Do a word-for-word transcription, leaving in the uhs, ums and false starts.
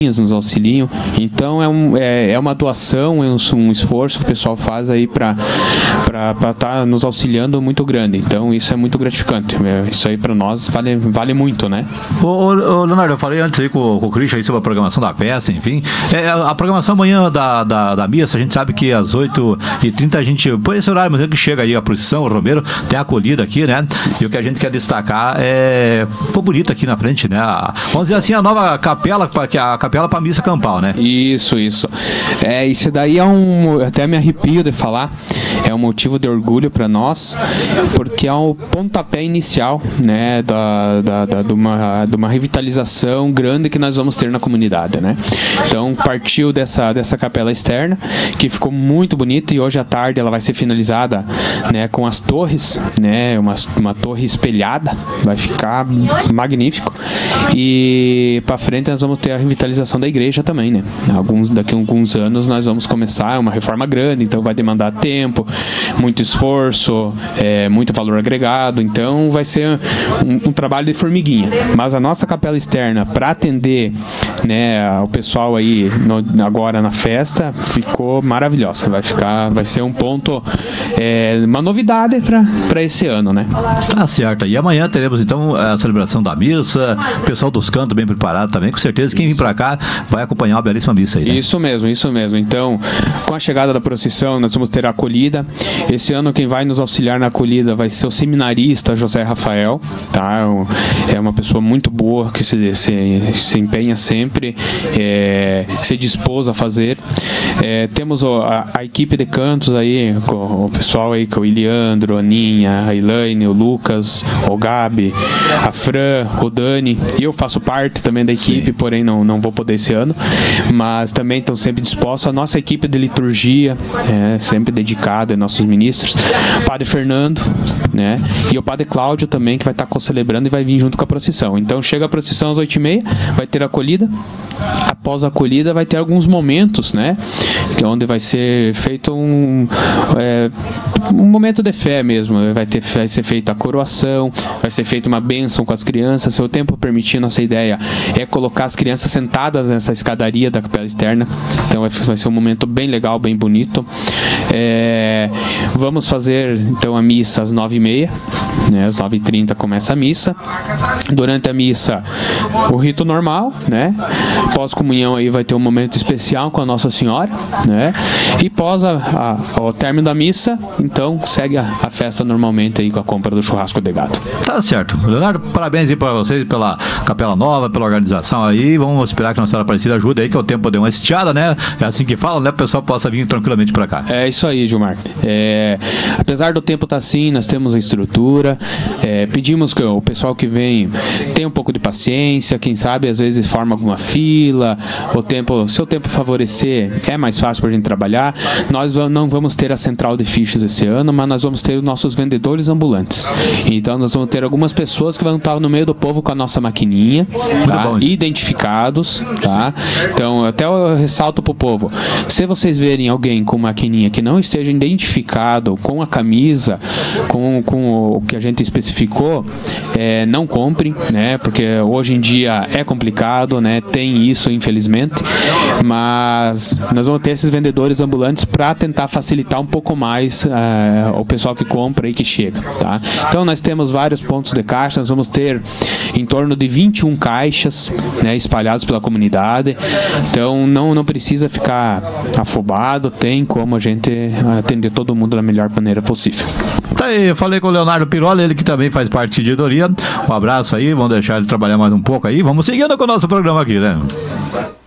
nos auxiliam. Então é, um, é, é uma doação, é um, um esforço que o pessoal faz aí para estar tá nos auxiliando muito grande. Então isso é muito gratificante. Isso aí para nós vale, vale muito, né? Ô, ô, ô, Leonardo, eu falei antes aí com, com o Christian aí sobre a programação da festa, enfim. É, a programação amanhã da, da, da missa, a gente sabe que às oito e trinta a gente, por esse horário mesmo que chega aí a procissão, o Romero tem a acolhida aqui, né? E o que a gente quer destacar é, ficou bonito aqui na frente, né? A, vamos dizer assim, a nova capela, que a capela para missa campal, né? Isso, isso. É, isso daí é um, até me arrepio de falar, é um motivo de orgulho para nós, porque é o pontapé inicial, né, da, da, da, de, uma, de uma revitalização grande que nós vamos ter na comunidade, né? Então, partiu dessa, dessa capela externa, que ficou muito bonita, e hoje à tarde ela vai ser finalizada, né, com as torres, né, uma, uma torre espelhada, vai ficar magnífico, e para frente nós vamos ter a revitalização da igreja também, né? Alguns, daqui a alguns anos nós vamos começar uma reforma grande, então vai demandar tempo, muito esforço, é, muito valor agregado, então vai ser um, um trabalho de formiguinha. Mas a nossa capela externa, para atender, né, o pessoal aí no, agora na festa, ficou maravilhosa. Vai ficar, vai ser um ponto, é, uma novidade para esse ano, né? Tá certo. E amanhã teremos então a celebração da missa, o pessoal dos cantos bem preparado também, com certeza quem vir para cá vai acompanhar uma belíssima missa aí, né? Isso mesmo, isso mesmo. Então, com a chegada da procissão, nós vamos ter a acolhida. Esse ano quem vai nos auxiliar na acolhida vai ser o seminarista José Rafael, tá? É uma pessoa muito boa que se, se, se empenha sempre, é, se dispôs a fazer. É, temos a, a equipe de cantos aí, o, o pessoal aí, que é o Iliandro, a Aninha, a Elaine, o Lucas, o Gabi, a Fran, o Dani, e eu faço parte também da equipe. Sim. Porém não, não vou poder esse ano, mas também estão sempre dispostos. A nossa equipe de liturgia é sempre dedicada, nossos ministros, o Padre Fernando, né, e o Padre Cláudio também, que vai estar celebrando e vai vir junto com a procissão. Então chega a procissão às oito e meia, vai ter a acolhida. Após a acolhida vai ter alguns momentos, né, que é onde vai ser feito um, é, um momento de fé mesmo. Vai, ter, vai ser feita a coroação, vai ser feita uma bênção com as crianças. Se o tempo permitir, nossa ideia é colocar as crianças sentadas nessa escadaria da capela externa. Então vai, vai ser um momento bem legal, bem bonito. É, vamos fazer então a missa às nove e meia, né, às nove e trinta começa a missa. Durante a missa, o rito normal, né? Pós-comunhão aí vai ter um momento especial com a Nossa Senhora, né? E pós a, a, o término da missa, então segue a, a festa normalmente aí com a compra do churrasco de gado. Tá certo. Leonardo, parabéns aí para vocês pela capela nova, pela organização aí. Vamos esperar que a Nossa Senhora Aparecida ajude aí, que é o tempo deu uma estiada, né? É assim que fala, né? O pessoal possa vir tranquilamente para cá. É isso aí, Gilmar. É, apesar do tempo estar assim, nós temos a estrutura. É, pedimos que o pessoal que vem tenha um pouco de paciência, quem sabe às vezes forma alguma fila, o tempo, se o tempo favorecer, é mais fácil para a gente trabalhar. Nós não vamos ter a central de fichas esse ano, mas nós vamos ter os nossos vendedores ambulantes. Então nós vamos ter algumas pessoas que vão estar no meio do povo com a nossa maquininha, tá? Bom, identificados, tá? Então até eu ressalto pro povo, se vocês verem alguém com maquininha que não esteja identificado com a camisa, com, com o que a gente especificou, é, não comprem, né? Porque hoje em dia é complicado, né? Tem isso, infelizmente, mas nós vamos ter esses vendedores ambulantes para tentar facilitar um pouco mais uh, o pessoal que compra e que chega, tá? Então nós temos vários pontos de caixa, nós vamos ter em torno de vinte e um caixas, né, espalhados pela comunidade. Então não, não precisa ficar afobado, tem como a gente atender todo mundo da melhor maneira possível. Tá aí, eu falei com o Leonardo Pirola, ele que também faz parte de editoria. Um abraço aí, vamos deixar ele trabalhar mais um pouco aí. Vamos seguindo com o nosso programa aqui, né?